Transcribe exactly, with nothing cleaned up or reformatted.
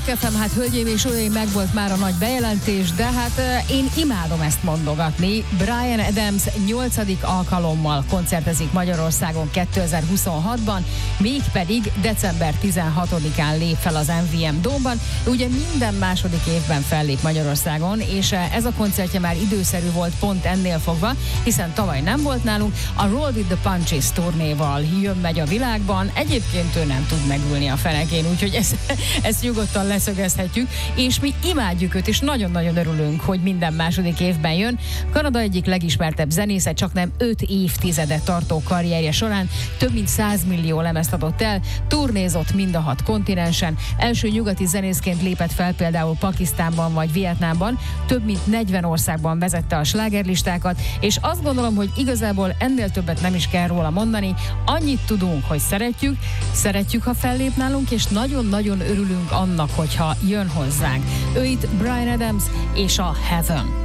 Rock ef em, hát hölgyeim és uraim, megvolt már a nagy bejelentés, de hát uh, én imádom ezt mondogatni. Bryan Adams nyolcadik alkalommal koncertezik Magyarországon kétezer-huszonhatban, mégpedig december tizenhatodikán lép fel az em vé em Dome-ban. Ugye minden második évben fellép Magyarországon, és uh, ez a koncertje már időszerű volt pont ennél fogva, hiszen tavaly nem volt nálunk. A Roll with the Punches turnéval jön-megy a világban, egyébként ő nem tud megülni a fenekén, úgyhogy ezt, ezt nyugodtan leszögezhetjük, és mi imádjuk őt, és nagyon-nagyon örülünk, hogy minden második évben jön. Kanada egyik legismertebb zenésze, csak nem öt évtizedet tartó karrierje során több mint száz millió lemezt adott el, turnézott mind a hat kontinensen, első nyugati zenészként lépett fel például Pakisztánban vagy Vietnámban, több mint negyven országban vezette a slágerlistákat, és azt gondolom, hogy igazából ennél többet nem is kell róla mondani, annyit tudunk, hogy szeretjük, szeretjük, ha fellép nálunk, és nagyon-nagyon örülünk annak, hogyha jön hozzánk. Ő itt Bryan Adams és a Heaven.